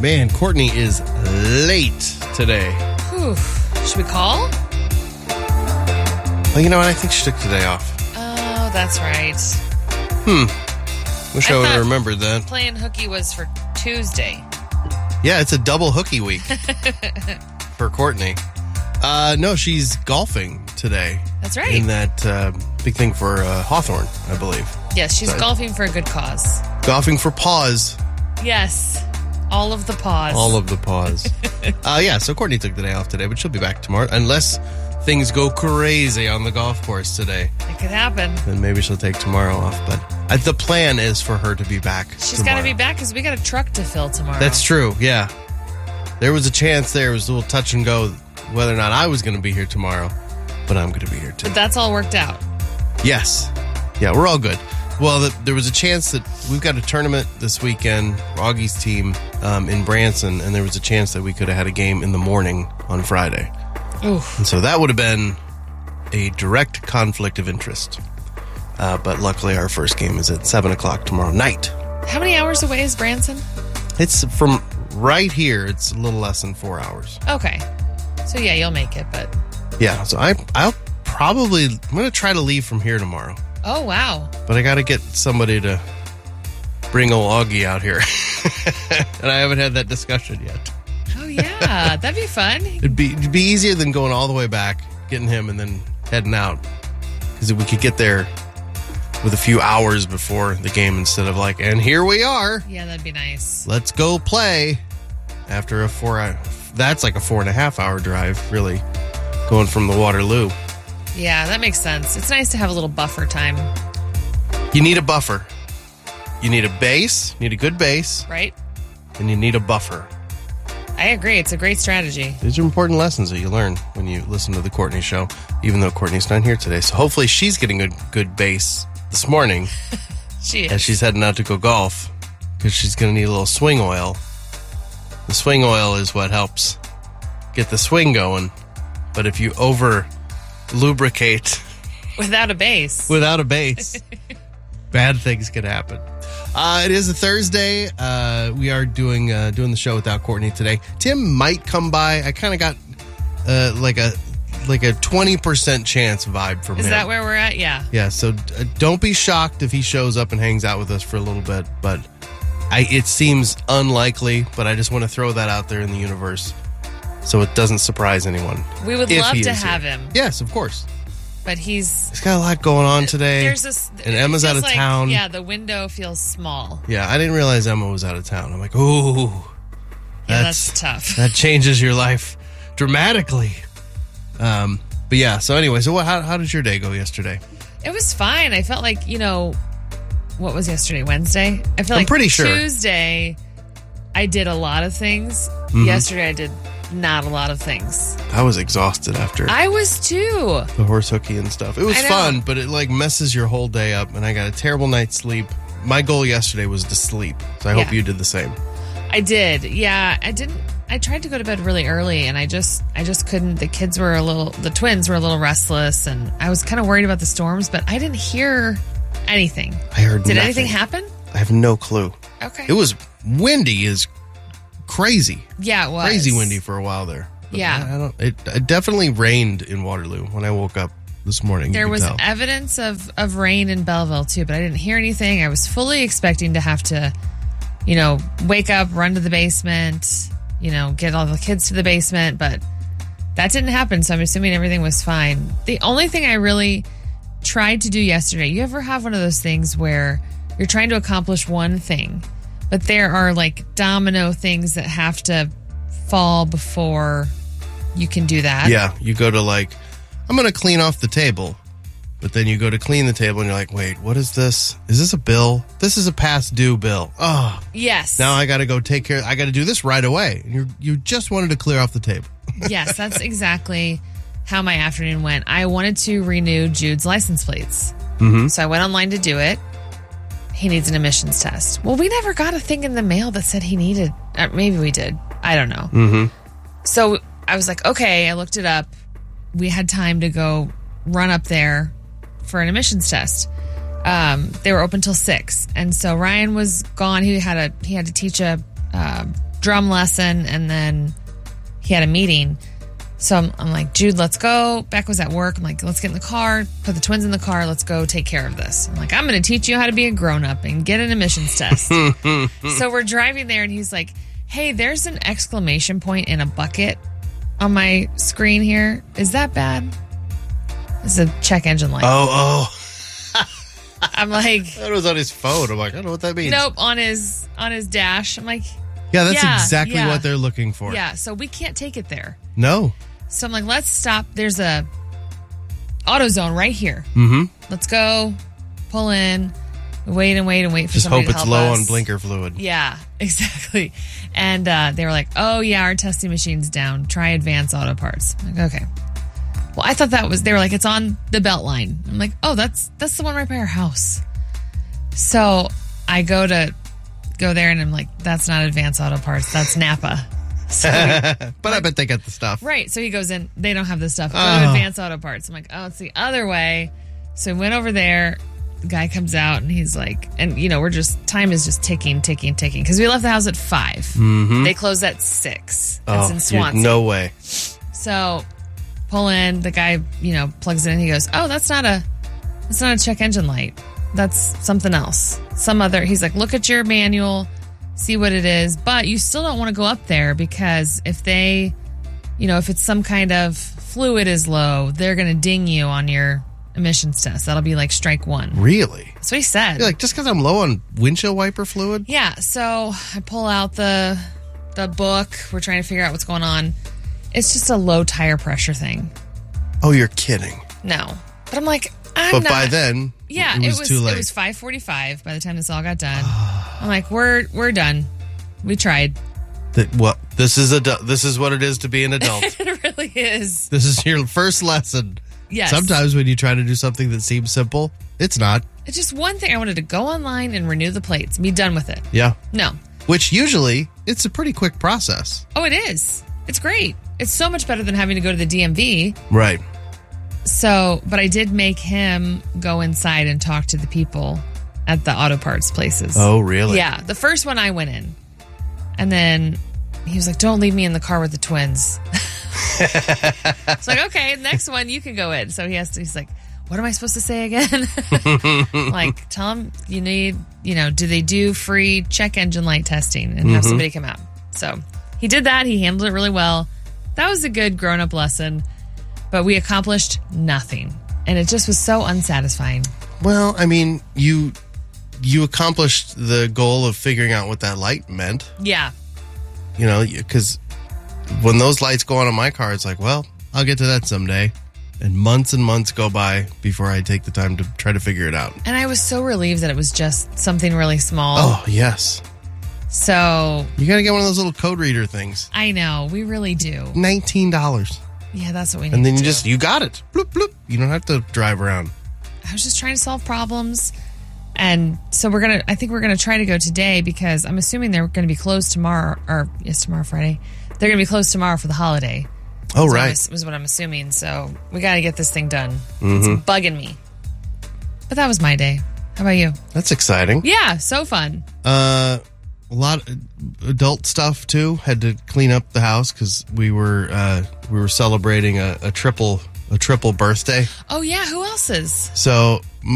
Man, Courtney is late today. Whew. Should we call? Well, you know what? I think she took today off. Oh, that's right. Wish I would have remembered that. Playing hooky was for Tuesday. Yeah, it's a double hooky week for Courtney. No, she's golfing today. That's right. In that big thing for Hawthorne, I believe. Yes, she's golfing for a good cause. Golfing for paws. Yes. All of the paws. All of the paws. Yeah, so Courtney took the day off today, but she'll be back tomorrow. Unless things go crazy on the golf course today. It could happen. Then maybe she'll take tomorrow off. But the plan is for her to be back She's got to be back because we got a truck to fill tomorrow. That's true, yeah. There was a chance there. It was a little touch and go whether or not I was going to be here tomorrow. But I'm going to be here too. But that's all worked out. Yes. Yeah, we're all good. Well, there was a chance that we've got a tournament this weekend, Augie's team, in Branson, and there was a chance that we could have had a game in the morning on Friday. Oof. And so that would have been a direct conflict of interest. But luckily our first game is at 7 o'clock tomorrow night. How many hours away is Branson? It's from right here. It's a little less than 4 hours. Okay. So yeah, you'll make it, but... Yeah, so I'm going to try to leave from here tomorrow. Oh, wow. But I got to get somebody to bring old Augie out here. And I haven't had that discussion yet. Oh, yeah. That'd be fun. It'd be easier than going all the way back, getting him, and then heading out. Because if we could get there with a few hours before the game instead of like, and here we are. Yeah, that'd be nice. Let's go play. After that's like a 4.5 hour drive, really, going from the Waterloo. Yeah, that makes sense. It's nice to have a little buffer time. You need a buffer. You need a base, you need a good base. Right. And you need a buffer. I agree. It's a great strategy. These are important lessons that you learn when you listen to the Courtney Show, even though Courtney's not here today. So hopefully she's getting a good base this morning. She is. As she's heading out to go golf, because she's going to need a little swing oil. The swing oil is what helps get the swing going. But if you over lubricate without a base, bad things can happen. It is a Thursday. We are doing the show without Courtney today. Tim might come by. I kind of got like a 20% chance vibe from him. Is that where we're at? Yeah. Yeah. So don't be shocked if he shows up and hangs out with us for a little bit. But it seems unlikely. But I just want to throw that out there in the universe, so it doesn't surprise anyone. We would love to have him. Yes, of course. But he's got a lot going on today. And Emma's out of town. Yeah, the window feels small. Yeah, I didn't realize Emma was out of town. I'm like, ooh. Yeah, that's tough. That changes your life dramatically. But yeah, so anyway, so how did your day go yesterday? It was fine. I felt like, what was yesterday? Wednesday? I'm pretty sure. Tuesday, I did a lot of things. Mm-hmm. Yesterday, I did not a lot of things. I was exhausted after. I was too. The horse hooky and stuff. It was fun, but it like messes your whole day up, and I got a terrible night's sleep. My goal yesterday was to sleep, so I hope you did the same. I did. Yeah, I tried to go to bed really early, and I just couldn't. The twins were a little restless, and I was kind of worried about the storms, but I didn't hear anything. I heard Did nothing. anything happen? I have no clue. Okay. It was windy as crazy. Yeah, it was. Crazy windy for a while there. But yeah. It definitely rained in Waterloo when I woke up this morning. There was evidence of rain in Belleville too, but I didn't hear anything. I was fully expecting to have to, wake up, run to the basement, get all the kids to the basement, but that didn't happen. So I'm assuming everything was fine. The only thing I really tried to do yesterday, you ever have one of those things where you're trying to accomplish one thing, but there are like domino things that have to fall before you can do that? Yeah, you go to I'm going to clean off the table. But then you go to clean the table and you're like, wait, what is this? Is this a bill? This is a past due bill. Oh. Yes. Now I got to go take care. I got to do this right away. And you just wanted to clear off the table. Yes, that's exactly how my afternoon went. I wanted to renew Jude's license plates. Mm-hmm. So I went online to do it. He needs an emissions test. Well, we never got a thing in the mail that said he needed. Maybe we did. I don't know. Mm-hmm. So I was like, okay, I looked it up. We had time to go run up there for an emissions test. They were open till 6. And so Ryan was gone. He had to teach a drum lesson, and then he had a meeting. So I'm like, Jude, let's go. Beck was at work. I'm like, let's get in the car, put the twins in the car. Let's go take care of this. I'm like, I'm going to teach you how to be a grown-up and get an emissions test. So we're driving there, and he's like, hey, there's an exclamation point in a bucket on my screen here. Is that bad? It's a check engine light. Oh. I'm like, That was on his phone. I'm like, I don't know what that means. nope, on his dash. I'm like, Yeah, that's yeah, exactly yeah. what they're looking for. yeah, so we can't take it there. No. So I'm like, let's stop. There's a AutoZone right here. Mm-hmm. Let's go, pull in, wait for Just somebody hope to it's help low us. on blinker fluid. Yeah, exactly. And they were like, oh, yeah, our testing machine's down. Try Advance Auto Parts. I'm like, okay. Well, I thought they were like, it's on the belt line. I'm like, oh, that's the one right by our house. So I go there and I'm like, that's not Advance Auto Parts. That's Napa. So But I bet they got the stuff. right. So he goes in. They don't have this stuff. Go to Oh. Advance Auto Parts. I'm like, oh, it's the other way. So we went over there. The guy comes out and he's like, and time is just ticking. Because we left the house at 5. Mm-hmm. They closed at 6. That's in you're- Swansea. no way. So pull in. The guy, plugs it in. He goes, oh, that's not a check engine light. That's something else. He's like, look at your manual, see what it is. But you still don't want to go up there because if if it's some kind of fluid is low, they're going to ding you on your emissions test. That'll be like strike 1. Really? That's what he said. You're like, just because I'm low on windshield wiper fluid? Yeah. So I pull out the book. We're trying to figure out what's going on. It's just a low tire pressure thing. Oh, you're kidding. No. But I'm like, But by then, yeah, it was too late. It was 5:45 by the time this all got done. I'm like, we're done. We tried. This is what it is to be an adult. It really is. This is your first lesson. Yes. Sometimes when you try to do something that seems simple, it's not. It's just one thing. I wanted to go online and renew the plates. Be done with it. Yeah. No. Which usually, it's a pretty quick process. Oh, it is. It's great. It's so much better than having to go to the DMV. Right. So, but I did make him go inside and talk to the people at the auto parts places. Oh, really? Yeah. The first one I went in. And then he was like, don't leave me in the car with the twins. It's like, okay, next one you can go in. So he's like, what am I supposed to say again? Like, tell him you need, do they do free check engine light testing and have somebody come out? So he did that. He handled it really well. That was a good grown-up lesson, but we accomplished nothing. And it just was so unsatisfying. Well, I mean, you accomplished the goal of figuring out what that light meant. Yeah. Because when those lights go on in my car, it's like, well, I'll get to that someday. And months go by before I take the time to try to figure it out. And I was so relieved that it was just something really small. Oh, yes. So You got to get one of those little code reader things. I know, we really do. $19. Yeah, that's what we need And then to you do. you got it. Bloop, bloop. You don't have to drive around. I was just trying to solve problems. And so I think we're going to try to go today because I'm assuming they're going to be closed tomorrow, tomorrow, Friday. They're going to be closed tomorrow for the holiday. Oh, So right. was what I'm assuming. So we got to get this thing done. It's bugging me. But that was my day. How about you? That's exciting. Yeah, so fun. A lot of adult stuff too. Had to clean up the house because we were celebrating a triple birthday. Oh, yeah. Who else's? So